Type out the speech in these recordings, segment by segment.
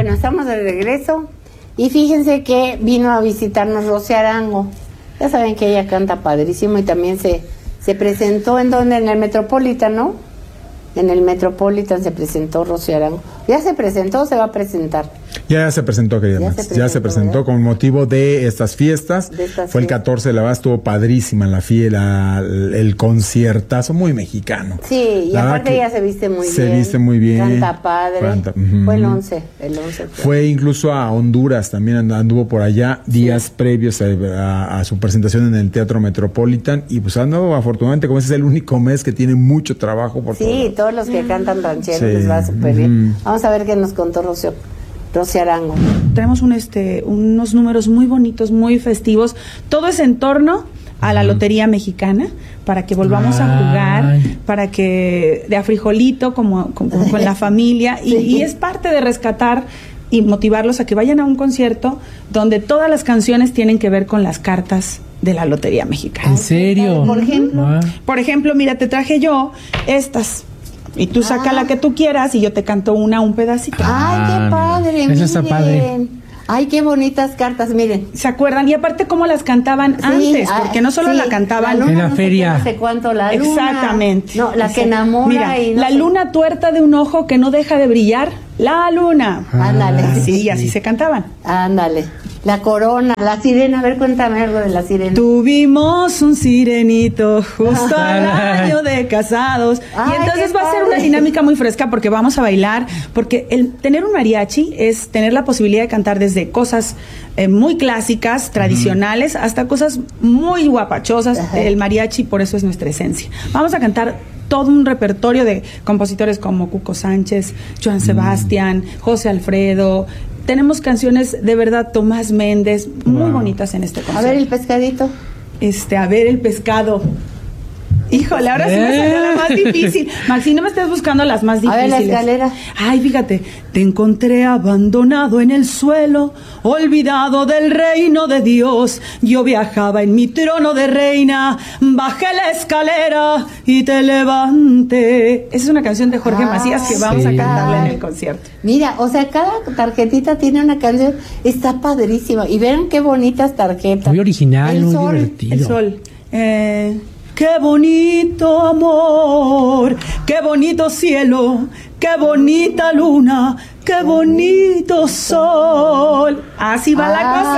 Bueno, estamos de regreso y fíjense que vino a visitarnos Rosy Arango. Ya saben que ella canta padrísimo y también se presentó en el Metropolitan, ¿no? En el Metropolitan se presentó Rosy Arango. ¿Ya se presentó o se va a presentar? Ya se presentó, querida Max. Ya se presentó con motivo de estas fiestas. Fue el 14 de la verdad, estuvo padrísima el conciertazo, muy mexicano. Sí, y aparte ella se viste muy bien. Se viste muy bien. Canta padre. Fue el 11. Fue incluso a Honduras, también anduvo por allá días previos a su presentación en el Teatro Metropolitan. Y pues anduvo, afortunadamente, como ese es el único mes que tiene mucho trabajo por todos los que cantan rancheros les va súper bien. Vamos a ver qué nos contó Rosy Arango. Tenemos unos números muy bonitos, muy festivos. Todo es en torno a la Lotería Mexicana, para que volvamos a jugar, para que de a frijolito, como con la familia, y es parte de rescatar y motivarlos a que vayan a un concierto donde todas las canciones tienen que ver con las cartas de la Lotería Mexicana. ¿En serio? Por ejemplo, mira, te traje yo estas. Y tú saca la que tú quieras y yo te canto un pedacito. ¡Ay, qué padre! Eso está padre. ¡Ay, qué bonitas cartas! Miren. ¿Se acuerdan? Y aparte cómo las cantaban antes, porque no solo la cantaban en la feria. No sé cuánto, la luna. Exactamente. No, la que enamora. Mira, y no la luna tuerta de un ojo que no deja de brillar. La luna. Ándale. Sí, así se cantaban. Ándale. La corona, la sirena. A ver, cuéntame algo de la sirena. Tuvimos un sirenito justo al año de casados. Ay, y entonces va a ser una dinámica muy fresca porque vamos a bailar. Porque el tener un mariachi es tener la posibilidad de cantar desde cosas muy clásicas, tradicionales, hasta cosas muy guapachosas. El mariachi, por eso es nuestra esencia. Vamos a cantar todo un repertorio de compositores como Cuco Sánchez, Joan Sebastián, José Alfredo. Tenemos canciones de verdad, Tomás Méndez, muy bonitas en este concierto. A ver el pescadito. A ver el pescado. Híjole, ahora sí me salió la más difícil. Maxi, no me estés buscando las más difíciles. A ver la escalera. Ay, fíjate. Te encontré abandonado en el suelo, olvidado del reino de Dios. Yo viajaba en mi trono de reina, bajé la escalera y te levanté. Esa es una canción de Jorge Macías que vamos a cantarla en el concierto. Mira, o sea, cada tarjetita tiene una canción, está padrísima. Y vean qué bonitas tarjetas. Muy original, muy divertido. El sol. Qué bonito amor, qué bonito cielo, qué bonita luna, qué bonito sol. Así va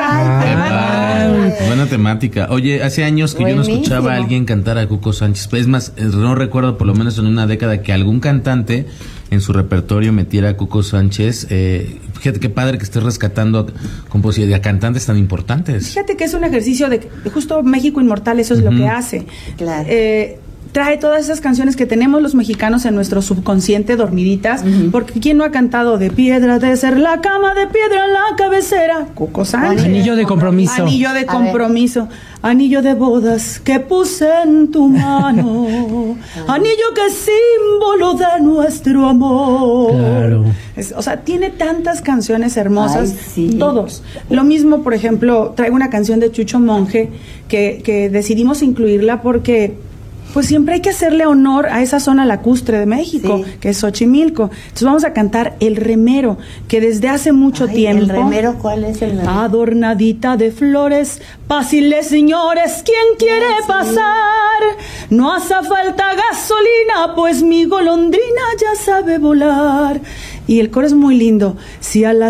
la cosa. Buena temática. Oye, hace años que yo no escuchaba a alguien cantar a Cuco Sánchez. Es más, no recuerdo por lo menos en una década que algún cantante en su repertorio metiera a Cuco Sánchez. Fíjate qué padre que estés rescatando a cantantes tan importantes. Fíjate que es un ejercicio de justo México Inmortal, eso es lo que hace. Claro. Trae todas esas canciones que tenemos los mexicanos en nuestro subconsciente dormiditas, porque ¿quién no ha cantado de piedra de ser la cama, de piedra la cabecera? Cuco Sánchez. Anillo de compromiso. Anillo de compromiso. Anillo de bodas que puse en tu mano. Anillo que es símbolo de nuestro amor. Claro. O sea, tiene tantas canciones hermosas. Ay, sí. Todos. Lo mismo, por ejemplo, traigo una canción de Chucho Monje que decidimos incluirla porque pues siempre hay que hacerle honor a esa zona lacustre de México, que es Xochimilco. Entonces vamos a cantar El Remero, que desde hace mucho tiempo... ¿El remero cuál es el remero? Adornadita de flores, pásenle señores, ¿quién quiere pasar? No hace falta gasolina, pues mi golondrina ya sabe volar. Y el coro es muy lindo. Si a la